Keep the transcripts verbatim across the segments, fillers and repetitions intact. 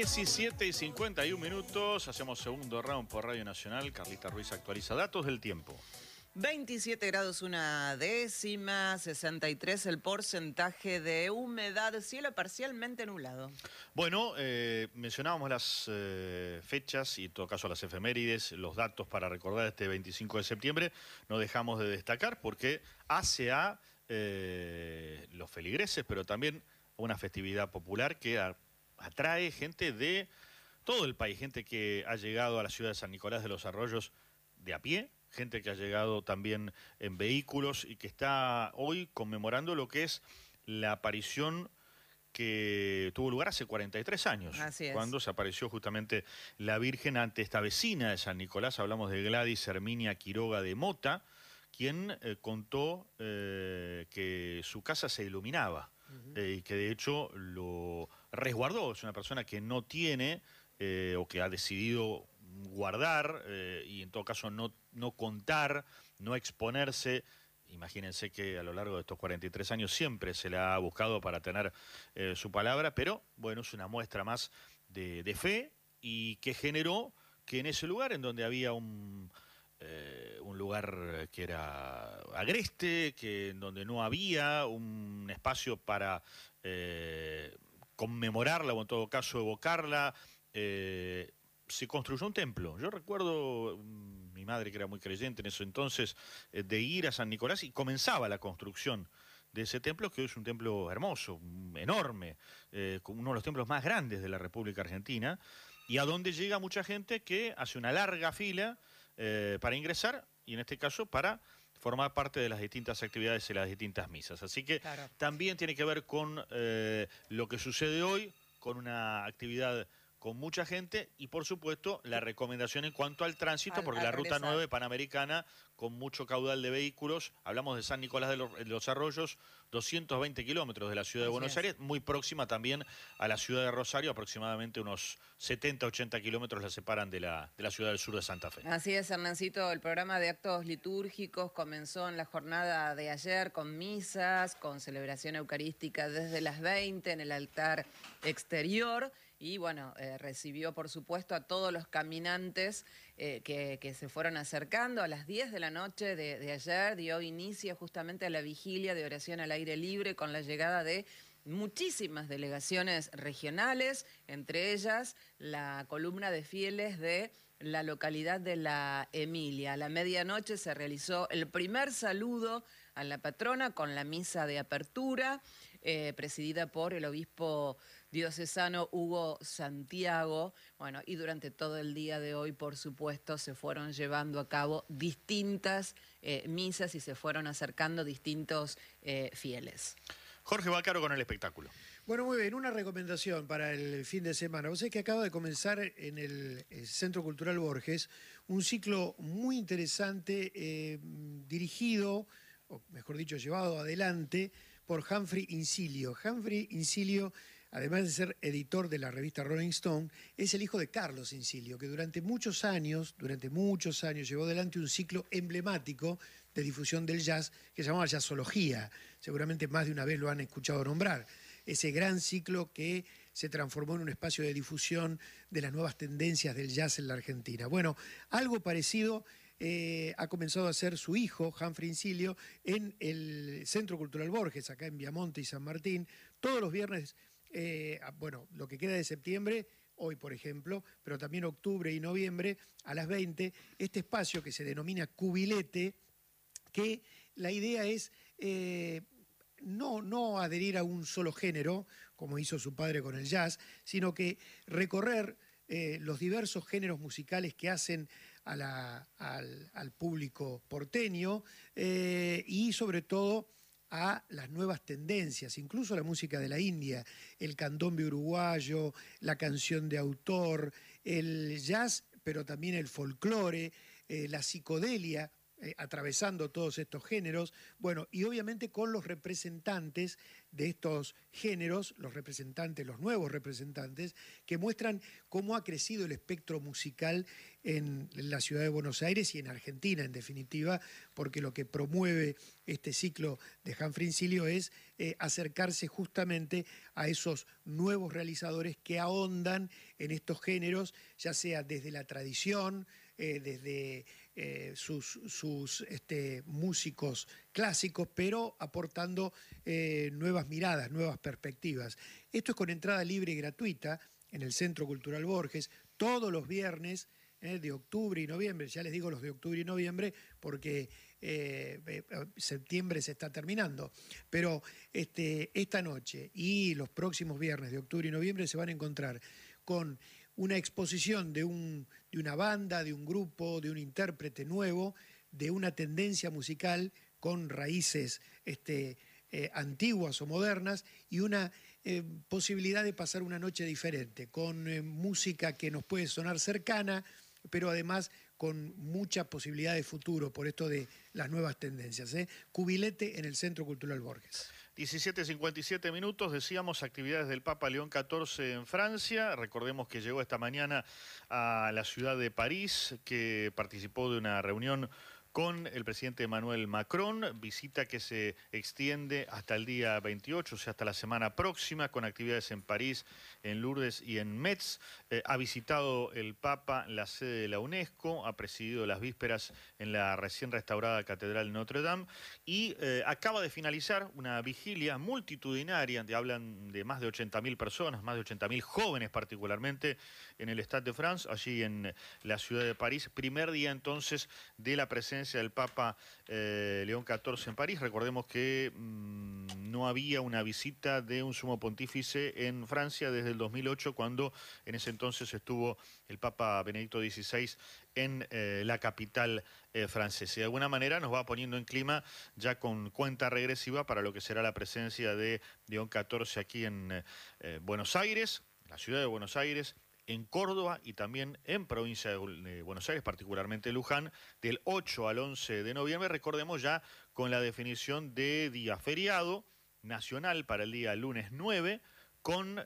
diecisiete y cincuenta y uno minutos, hacemos segundo round por Radio Nacional. Carlita Ruiz actualiza datos del tiempo. veintisiete grados una décima, sesenta y tres el porcentaje de humedad, cielo parcialmente nublado. Bueno, eh, mencionábamos las eh, fechas y en todo caso las efemérides, los datos para recordar este veinticinco de septiembre. No dejamos de destacar porque hace a eh, los feligreses, pero también una festividad popular que a, atrae gente de todo el país, gente que ha llegado a la ciudad de San Nicolás de los Arroyos de a pie, gente que ha llegado también en vehículos y que está hoy conmemorando lo que es la aparición que tuvo lugar hace cuarenta y tres años. Así es. Cuando se apareció justamente la Virgen ante esta vecina de San Nicolás. Hablamos de Gladys Herminia Quiroga de Mota, quien eh, contó eh, que su casa se iluminaba. Uh-huh. eh, y que de hecho lo resguardó. Es una persona que no tiene eh, o que ha decidido guardar eh, y en todo caso no, no contar, no exponerse. Imagínense que a lo largo de estos cuarenta y tres años siempre se la ha buscado para tener eh, su palabra, pero bueno, es una muestra más de, de fe y que generó que en ese lugar en donde había un... Eh, un lugar que era agreste, que en donde no había un espacio para eh, conmemorarla o en todo caso evocarla, eh, se construyó un templo. Yo recuerdo, mi madre que era muy creyente en eso entonces, eh, de ir a San Nicolás y comenzaba la construcción de ese templo, que hoy es un templo hermoso, enorme, eh, uno de los templos más grandes de la República Argentina, y a donde llega mucha gente que hace una larga fila Eh, para ingresar y en este caso para formar parte de las distintas actividades y las distintas misas. Así que claro, también tiene que ver con eh, lo que sucede hoy, con una actividad con mucha gente y por supuesto la recomendación en cuanto al tránsito, al, porque al la ruta regresar. nueve Panamericana con mucho caudal de vehículos, hablamos de San Nicolás de los, de los Arroyos, doscientos veinte kilómetros de la ciudad de Así Buenos es. Aires, muy próxima también a la ciudad de Rosario, aproximadamente unos setenta, ochenta kilómetros la separan de la, de la ciudad del sur de Santa Fe. Así es, Hernancito, el programa de actos litúrgicos comenzó en la jornada de ayer con misas, con celebración eucarística desde las veinte en el altar exterior. Y bueno, eh, recibió por supuesto a todos los caminantes eh, que, que se fueron acercando. A las diez de la noche de, de ayer dio inicio justamente a la vigilia de oración al aire libre con la llegada de muchísimas delegaciones regionales, entre ellas la columna de fieles de la localidad de La Emilia. A la medianoche se realizó el primer saludo a la patrona con la misa de apertura, eh, presidida por el obispo diocesano Hugo Santiago. Bueno, y durante todo el día de hoy, por supuesto, se fueron llevando a cabo distintas eh, misas y se fueron acercando distintos eh, fieles. Jorge Bacaro con el espectáculo. Bueno, muy bien, una recomendación para el fin de semana. Vos sabés que acaba de comenzar en el Centro Cultural Borges un ciclo muy interesante eh, dirigido, o mejor dicho, llevado adelante por Humphrey Incilio. Humphrey Incilio, además de ser editor de la revista Rolling Stone, es el hijo de Carlos Incilio, que durante muchos años, durante muchos años llevó adelante un ciclo emblemático de difusión del jazz que se llamaba Jazzología. Seguramente más de una vez lo han escuchado nombrar. Ese gran ciclo que se transformó en un espacio de difusión de las nuevas tendencias del jazz en la Argentina. Bueno, algo parecido eh, ha comenzado a hacer su hijo, Humphrey Incilio, en el Centro Cultural Borges, acá en Viamonte y San Martín, todos los viernes, eh, bueno, lo que queda de septiembre, hoy por ejemplo, pero también octubre y noviembre, a las veinte, este espacio que se denomina Cubilete, que la idea es eh, no, no adherir a un solo género, como hizo su padre con el jazz, sino que recorrer eh, los diversos géneros musicales que hacen a la, al, al público porteño eh, y sobre todo a las nuevas tendencias, incluso la música de la India, el candombe uruguayo, la canción de autor, el jazz, pero también el folclore, eh, la psicodelia, eh, atravesando todos estos géneros, bueno, y obviamente con los representantes de estos géneros, los representantes, los nuevos representantes, que muestran cómo ha crecido el espectro musical en la ciudad de Buenos Aires y en Argentina, en definitiva, porque lo que promueve este ciclo de Hanfrincilio es eh, acercarse justamente a esos nuevos realizadores que ahondan en estos géneros, ya sea desde la tradición, eh, desde eh, sus, sus este, músicos clásicos, pero aportando eh, nuevas miradas, nuevas perspectivas. Esto es con entrada libre y gratuita en el Centro Cultural Borges, todos los viernes eh, de octubre y noviembre. Ya les digo los de octubre y noviembre porque eh, eh, septiembre se está terminando. Pero este, esta noche y los próximos viernes de octubre y noviembre se van a encontrar con una exposición de, un, de una banda, de un grupo, de un intérprete nuevo, de una tendencia musical con raíces este, eh, antiguas o modernas y una eh, posibilidad de pasar una noche diferente, con eh, música que nos puede sonar cercana, pero además con mucha posibilidad de futuro por esto de las nuevas tendencias. ¿eh? Cubilete en el Centro Cultural Borges. diecisiete cincuenta y siete minutos, decíamos, actividades del Papa León catorce en Francia. Recordemos que llegó esta mañana a la ciudad de París, que participó de una reunión con el presidente Emmanuel Macron, visita que se extiende hasta el día veintiocho, o sea, hasta la semana próxima, con actividades en París, en Lourdes y en Metz. Eh, ha visitado el Papa la sede de la UNESCO, ha presidido las vísperas en la recién restaurada Catedral Notre Dame y eh, acaba de finalizar una vigilia multitudinaria, de, hablan de más de ochenta mil personas, más de ochenta mil jóvenes particularmente, en el Stade de France, allí en la ciudad de París. Primer día entonces de la presencia del Papa eh, León catorce en París. Recordemos que mmm, no había una visita de un sumo pontífice en Francia desde el dos mil ocho, cuando en ese entonces estuvo el Papa Benedicto dieciséis en eh, la capital eh, francesa. De alguna manera nos va poniendo en clima ya con cuenta regresiva para lo que será la presencia de León catorce aquí en eh, Buenos Aires, la ciudad de Buenos Aires, en Córdoba y también en provincia de Buenos Aires, particularmente Luján, del ocho al once de noviembre. Recordemos ya con la definición de día feriado nacional para el día lunes nueve, con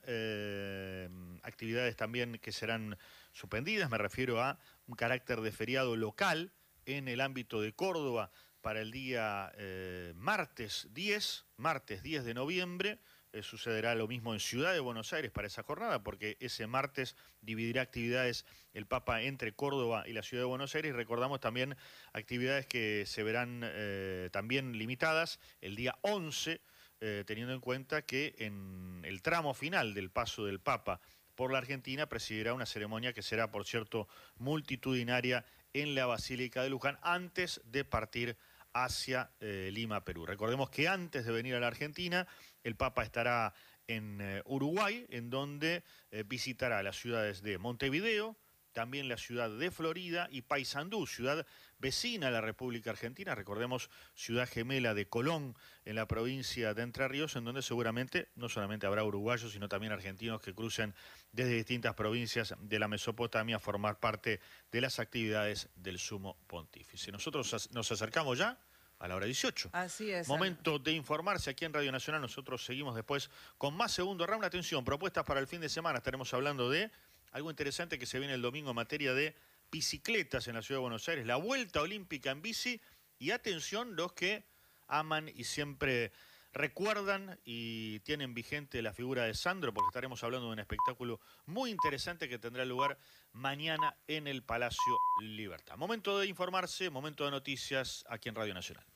eh, actividades también que serán suspendidas. Me refiero a un carácter de feriado local en el ámbito de Córdoba para el día eh, martes diez, martes diez de noviembre. Eh, sucederá lo mismo en Ciudad de Buenos Aires para esa jornada, porque ese martes dividirá actividades el Papa entre Córdoba y la Ciudad de Buenos Aires. Y recordamos también actividades que se verán eh, también limitadas el día once, eh, teniendo en cuenta que en el tramo final del paso del Papa por la Argentina presidirá una ceremonia que será, por cierto, multitudinaria en la Basílica de Luján antes de partir hacia eh, Lima, Perú. Recordemos que antes de venir a la Argentina, el Papa estará en eh, Uruguay, en donde eh, visitará las ciudades de Montevideo, también la ciudad de Florida y Paysandú, ciudad vecina a la República Argentina. Recordemos, ciudad gemela de Colón, en la provincia de Entre Ríos, en donde seguramente no solamente habrá uruguayos, sino también argentinos que crucen desde distintas provincias de la Mesopotamia a formar parte de las actividades del Sumo Pontífice. Nosotros nos acercamos ya a la hora dieciocho. Así es. Momento de informarse aquí en Radio Nacional. Nosotros seguimos después con más segundo round. Atención, propuestas para el fin de semana. Estaremos hablando de algo interesante que se viene el domingo en materia de bicicletas en la Ciudad de Buenos Aires. La Vuelta Olímpica en bici. Y atención, los que aman y siempre recuerdan y tienen vigente la figura de Sandro, porque estaremos hablando de un espectáculo muy interesante que tendrá lugar mañana en el Palacio Libertad. Momento de informarse, momento de noticias aquí en Radio Nacional.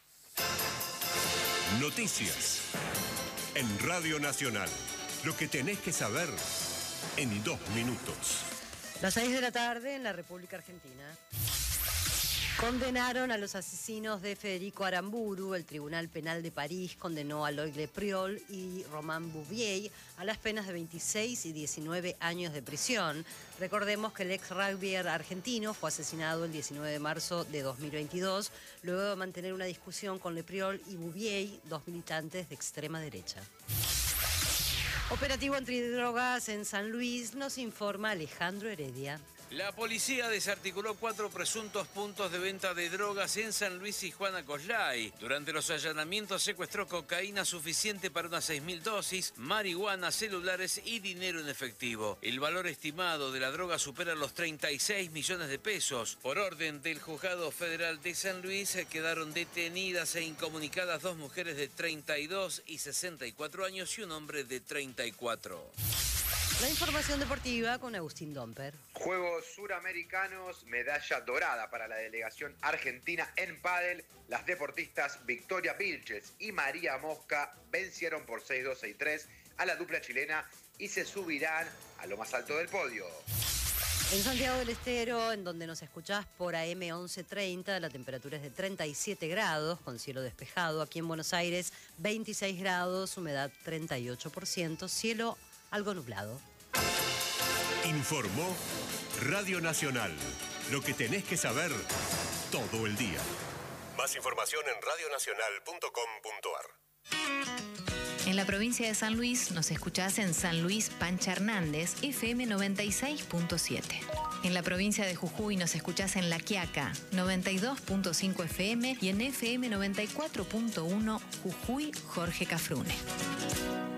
Noticias en Radio Nacional. Lo que tenés que saber en dos minutos. Las seis de la tarde en la República Argentina. Condenaron a los asesinos de Federico Aramburu. El Tribunal Penal de París condenó a Loïc Le Priol y Romain Bouvier a las penas de veintiséis y diecinueve años de prisión. Recordemos que el ex rugbyer argentino fue asesinado el diecinueve de marzo de dos mil veintidós, luego de mantener una discusión con Le Priol y Bouvier, dos militantes de extrema derecha. Operativo antidrogas en San Luis, nos informa Alejandro Heredia. La policía desarticuló cuatro presuntos puntos de venta de drogas en San Luis y Juana Coslay. Durante los allanamientos secuestró cocaína suficiente para unas seis mil dosis, marihuana, celulares y dinero en efectivo. El valor estimado de la droga supera los treinta y seis millones de pesos. Por orden del Juzgado Federal de San Luis quedaron detenidas e incomunicadas dos mujeres de treinta y dos y sesenta y cuatro años y un hombre de treinta y cuatro. La información deportiva con Agustín Domper. Juegos Suramericanos, medalla dorada para la delegación argentina en pádel. Las deportistas Victoria Vilches y María Mosca vencieron por seis dos seis tres a la dupla chilena y se subirán a lo más alto del podio. En Santiago del Estero, en donde nos escuchás por A M once treinta, la temperatura es de treinta y siete grados, con cielo despejado. Aquí en Buenos Aires, veintiséis grados, humedad treinta y ocho por ciento, cielo algo nublado. Informó Radio Nacional. Lo que tenés que saber todo el día. Más información en radio nacional punto com punto ar. En la provincia de San Luis nos escuchás en San Luis Pancha Hernández, F M noventa y seis punto siete. En la provincia de Jujuy nos escuchás en La Quiaca, noventa y dos punto cinco F M y en F M noventa y cuatro punto uno Jujuy Jorge Cafrune.